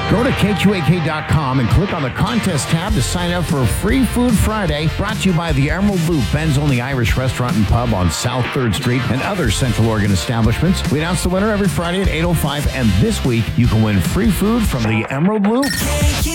Go to KQAK.com and click on the contest tab to sign up for a Free Food Friday, brought to you by the Emerald Loop, Ben's only Irish restaurant and pub on South 3rd Street, and other Central Oregon establishments. We announce the winner every Friday at 8:05, and this week you can win free food from the Emerald Loop.